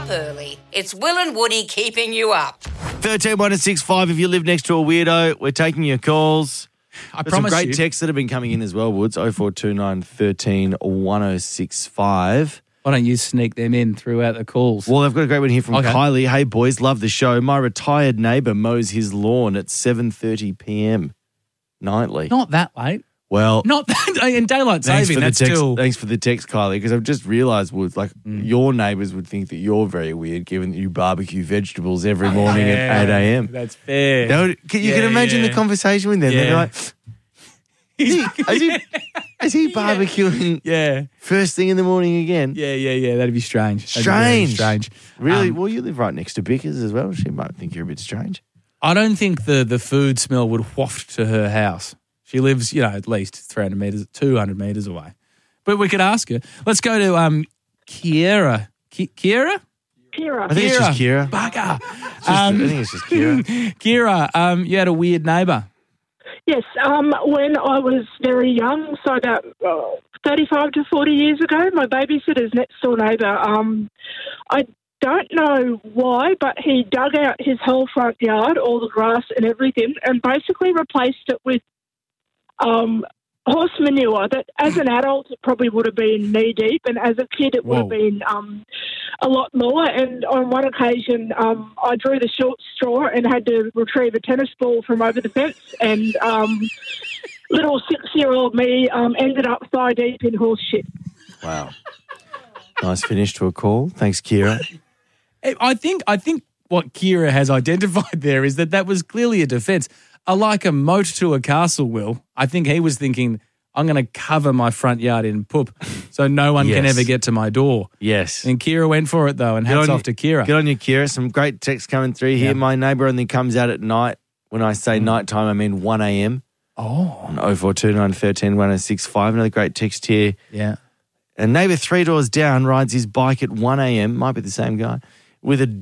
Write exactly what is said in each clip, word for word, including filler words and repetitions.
up early. It's Will and Woody keeping you up. thirteen one six five if you live next to a weirdo. We're taking your calls. I There's promise some great you. texts that have been coming in as well, Woods. oh four two nine, one three, one oh six five. Why don't you sneak them in throughout the calls? Well, I've got a great one here from Okay. Kylie. Hey, boys, love the show. My retired neighbour mows his lawn at seven thirty p.m. nightly. Not that late. Well, Not that in daylight thanks saving. for, the That's text, still. thanks for the text, Kylie, because I've just realised, Woods, like, Mm. your neighbours would think that you're very weird given that you barbecue vegetables every morning at eight a.m. That's fair. They would- can, you Yeah, can imagine yeah. the conversation with them. They'd be Yeah. like, is he, is he, is he barbecuing Yeah. first thing in the morning again? Yeah, yeah, yeah. That'd be strange. That'd be very Strange. strange. Really? Um, well, you live right next to Bickers as well. She might think you're a bit strange. I don't think the, the food smell would waft to her house. She lives, you know, at least three hundred metres, two hundred metres away. But we could ask her. Let's go to um, Kiera. Ki- Kiera? Kira. I think it's just Kira. Bugger. Just- I think it's just Kira. Kira, um, you had a weird neighbour. Yes, um, when I was very young, so about uh, thirty-five to forty years ago, my babysitter's next door neighbour, um, I don't know why, but he dug out his whole front yard, all the grass and everything, and basically replaced it with um, horse manure that as an adult it probably would have been knee deep, and as a kid it would have Whoa. been um, a lot more. And on one occasion um, I drew the short straw and had to retrieve a tennis ball from over the fence, and um, little six-year-old me um, ended up thigh deep in horse shit. Wow. Nice finish to a call. Thanks, Kira. I think I think what Kira has identified there is that that was clearly a defence. I like a moat to a castle, Will. I think he was thinking, I'm going to cover my front yard in poop so no one can Yes. ever get to my door. Yes. And Kira went for it, though, and hats on off to Kira. Good on you, Kira. Some great texts coming through here. Yeah. My neighbour only comes out at night. When I say night time, I mean one a.m. Oh. on oh four two nine, one three, one oh six five. Another great text here. Yeah. A neighbour three doors down rides his bike at one a.m. Might be the same guy. With a,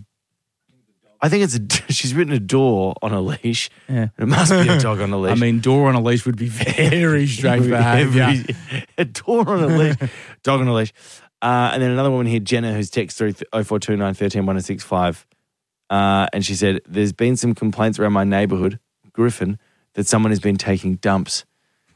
I think it's a, she's written a door on a leash. Yeah. It must be a dog on a leash. I mean, door on a leash would be very strange behaviour. Every- a door on a leash, dog on a leash. Uh, and then another woman here, Jenna, who's text through oh four two nine, one three, one oh six five. Uh, and she said, there's been some complaints around my neighbourhood, Griffin, that someone has been taking dumps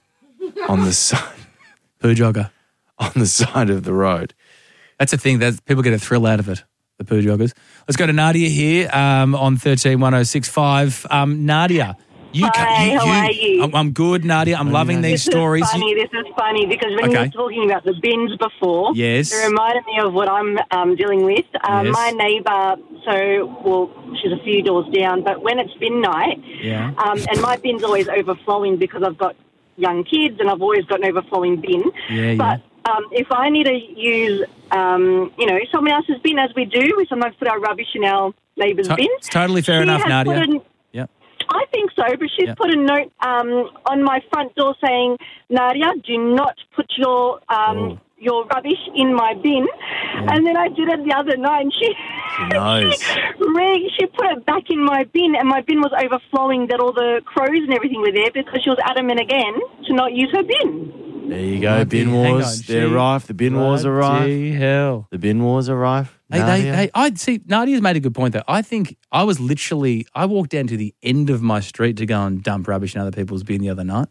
on the side, Poo jogger. on the side of the road. That's a thing. That people get a thrill out of it, the poo joggers. Let's go to Nadia here um, on thirteen one oh six five. Um, Nadia. You Hi, ca- you, how are you? I'm, I'm good, Nadia. I'm loving these This stories. is funny. You- This is funny because when Okay. you were talking about the bins before, Yes. it reminded me of what I'm um, dealing with. Um, Yes. My neighbour, so well, she's a few doors down, but when it's bin night, Yeah. um, and my bin's always overflowing because I've got young kids and I've always got an overflowing bin. Yeah, yeah. But um, if I need to use, um, you know, someone else's bin, as we do, we sometimes put our rubbish in our neighbour's To- bin. it's totally fair She enough, has Nadia. put an- Yep. I think so, but she's Yeah. put a note um, on my front door saying, Nadia, do not put your um, Oh. your rubbish in my bin. And then I did it the other night, and she She knows. she, re- she put it back in my bin, and my bin was overflowing that all the crows and everything were there because she was adamant again to not use her bin. There you go. Might be- Bin hang wars. on, They're she- rife. The bin wars are rife. Bloody hell. The bin wars are rife. Hey, they, Nadia. hey, I see. Nadia's made a good point though. I think I was literally. I walked down to the end of my street to go and dump rubbish in other people's bin the other night.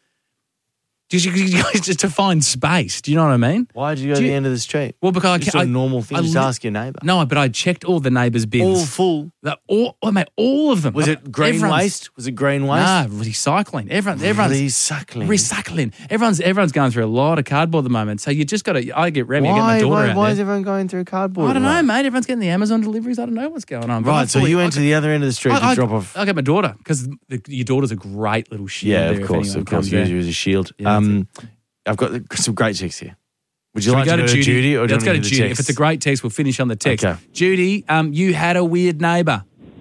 Just, just to find space. Do you know what I mean? Why did you go Do to you- the end of the street? Well, because I Just can't. a I- normal thing. I Just li- ask your neighbour. No, but I checked all the neighbours' bins. All full. The, all, oh, mate, all of them. Was it green Everyone's- waste? Was it green waste? Nah, recycling. Everyone, everyone's Recycling. recycling. Everyone's everyone's going through a lot of cardboard at the moment. So you just got to. I get Remy. I get Why, my daughter why, out why there. is everyone going through cardboard? I don't know, Right. mate. Everyone's getting the Amazon deliveries. I don't know what's going on. But I Right, so fully- you I went to got- the other end of the street I, to I, drop off. I get my daughter because your daughter's a great little shield. Yeah, there of if course, anyone of course. comes Use there. you as a shield. Yeah, that's um, I've got some great checks here. Would you Should like we to go to Judy, or do you Let's go want to to hear Judy. the If text? it's a great text, we'll finish on the text. Okay. Judy, um, you had a weird neighbour.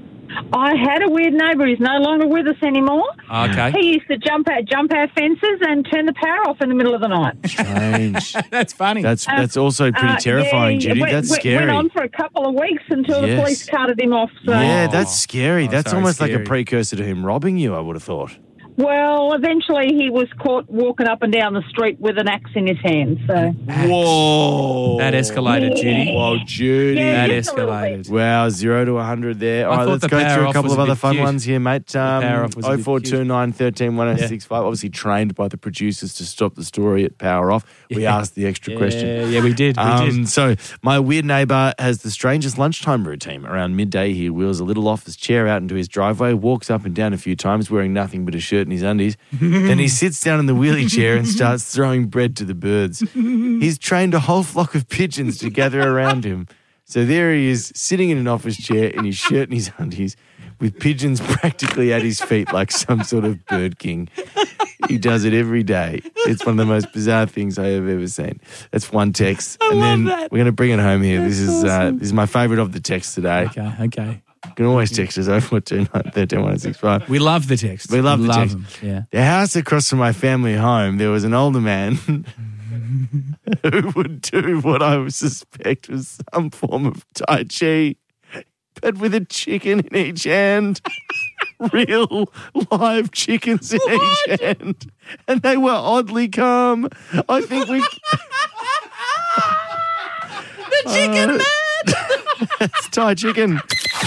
I had a weird neighbour. He's no longer with us anymore. Okay. He used to jump out, jump our fences and turn the power off in the middle of the night. Strange. That's funny. That's that's also pretty Uh, terrifying, yeah, Judy. Went, That's went- scary. Went on for a couple of weeks until the Yes. police carted him off. So. Yeah, Oh. that's scary. Oh, that's sorry, almost like scary. a precursor to him robbing you, I would have thought. Well, eventually he was caught walking up and down the street with an axe in his hand. So Whoa. That escalated, Yeah. Judy. Whoa, Judy. Yeah, That just a little escalated. Wow, zero to one hundred there. I All right, thought let's the go power through a off couple was of a other bit fun cute. ones here, mate. Um, power off was a oh bit four cute. two nine, one three, one oh six five. Obviously trained by the producers to stop the story at Power Off. We Yeah. asked the extra Yeah, question. yeah, we did. We Um, did. so my weird neighbour has the strangest lunchtime routine. Around midday, he wheels a little office chair out into his driveway, walks up and down a few times wearing nothing but a shirt and his undies. Then he sits down in the wheelie chair and starts throwing bread to the birds. He's trained a whole flock of pigeons to gather around him. So there he is, sitting in an office chair in his shirt and his undies, with pigeons practically at his feet like some sort of bird king. He does it every day. It's one of the most bizarre things I have ever seen. That's one text. and then that. we're going to bring it home here. This is uh, this is my favourite of the texts today. Okay, okay. You can always text us oh four two nine, one three, one oh six five. We love the text. We love the text. them. Yeah. The house across from my family home, there was an older man who would do what I would suspect was some form of Tai Chi, but with a chicken in each hand. Real live chickens in each hand. And they were oddly calm. I think we... the chicken man! It's Thai chicken.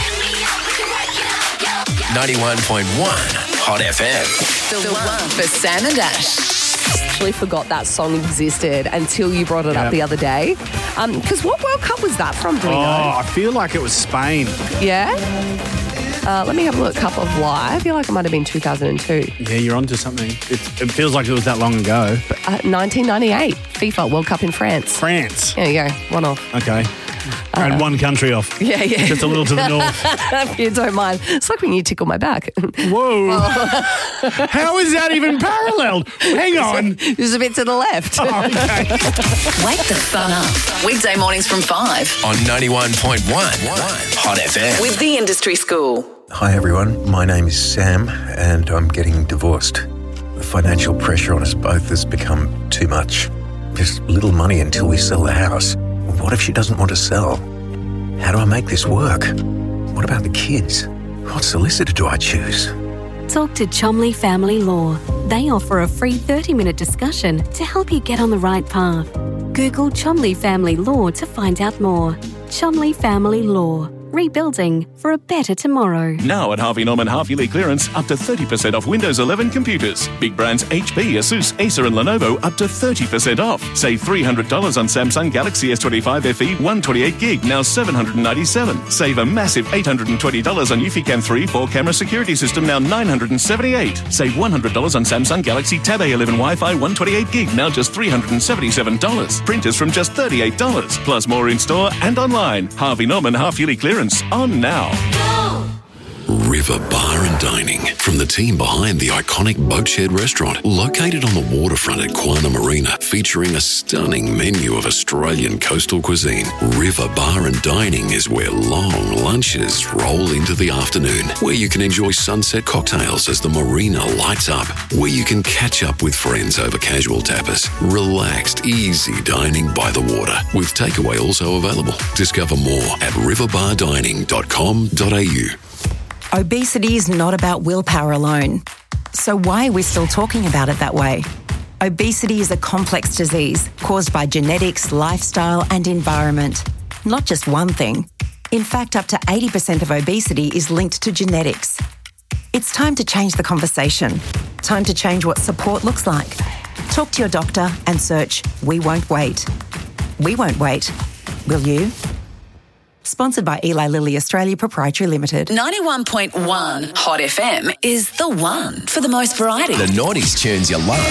ninety-one point one Hot F M. The, one for Sam and Ash. Actually forgot that song existed until you brought it up the other day. Because what World Cup was that from? Do we Oh, know? I feel like it was Spain. Yeah. Uh, let me have a look. Cup of Life. I feel like it might have been two thousand two. Yeah, you're onto something. It, it feels like it was that long ago. Uh, nineteen ninety-eight FIFA World Cup in France. France. There you go. One off. Okay. And one country off. Yeah, yeah. Just a little to the north. If you don't mind. It's like when you tickle my back. Whoa. How is that even paralleled? Hang on. Just a bit to the left. Okay. Wake the fun up. Weekday mornings from five On ninety-one point one Hot F M. with the Industry School. Hi everyone, my name is Sam and I'm getting divorced. The financial pressure on us both has become too much. There's little money until we sell the house. What if she doesn't want to sell? How do I make this work? What about the kids? What solicitor do I choose? Talk to Chomley Family Law. They offer a free thirty-minute discussion to help you get on the right path. Google Chomley Family Law to find out more. Chomley Family Law. Rebuilding for a better tomorrow. Now at Harvey Norman half-yearly clearance, up to thirty percent off Windows eleven computers. Big brands H P, Asus, Acer and Lenovo up to thirty percent off. Save three hundred dollars on Samsung Galaxy S twenty-five F E one twenty-eight gig, now seven hundred ninety-seven dollars. Save a massive eight hundred twenty dollars on Eufy three four-camera security system, now nine hundred seventy-eight dollars. Save one hundred dollars on Samsung Galaxy Tab A eleven Wi-Fi one twenty-eight gig, now just three hundred seventy-seven dollars. Printers from just thirty-eight dollars. Plus more in-store and online. Harvey Norman half-yearly clearance on now. River Bar and Dining, from the team behind the iconic Boatshed restaurant, located on the waterfront at Quana Marina, featuring a stunning menu of Australian coastal cuisine. River Bar and Dining is where long lunches roll into the afternoon, where you can enjoy sunset cocktails as the marina lights up, where you can catch up with friends over casual tapas. Relaxed, easy dining by the water, with takeaway also available. Discover more at river bar dining dot com dot a u. Obesity is not about willpower alone. So why are we still talking about it that way? Obesity is a complex disease caused by genetics, lifestyle and environment. Not just one thing. In fact, up to eighty percent of obesity is linked to genetics. It's time to change the conversation. Time to change what support looks like. Talk to your doctor and search We Won't Wait. We won't wait. Will you? Sponsored by Eli Lilly Australia Proprietary Limited. ninety-one point one Hot F M is the one for the most variety. The noughties tunes you love.